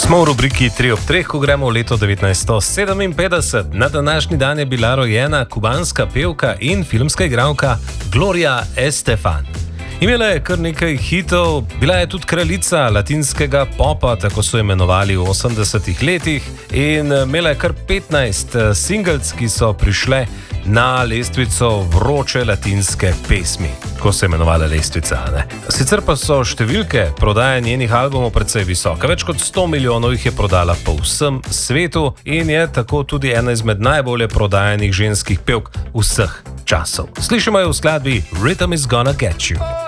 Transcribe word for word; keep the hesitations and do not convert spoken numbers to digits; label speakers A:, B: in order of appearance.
A: Smo v rubriki tri ob treh, ko gremo v leto devetnajststo sedeminpetdeset. Na današnji dan je bila rojena kubanska pevka in filmska igralka Gloria Estefan. Imela je kar nekaj hitov, bila je tudi kraljica latinskega popa, tako so imenovali v osemdesetih letih, in imela je kar petnajst singlc, ki so prišle na lestvico vroče latinske pesmi, ko se je imenovala lestvica. Ne? Sicer pa so številke prodaje njenih albumov precej visoke. Več kot sto milijonov jih je prodala po vsem svetu in je tako tudi ena izmed najbolje prodajanih ženskih pevk vseh časov. Slišimo jo v skladbi Rhythm is Gonna Get You.